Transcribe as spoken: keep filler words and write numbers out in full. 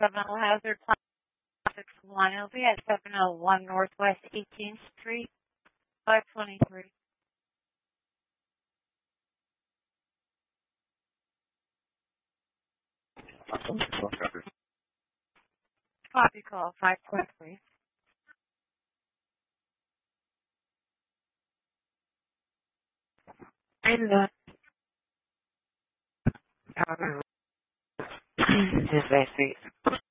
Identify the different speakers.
Speaker 1: Environmental Hazard Plastics Wyoming at seven oh one Northwest eighteenth Street, five twenty-three. Copy call five twenty-three.
Speaker 2: And uh, just last week.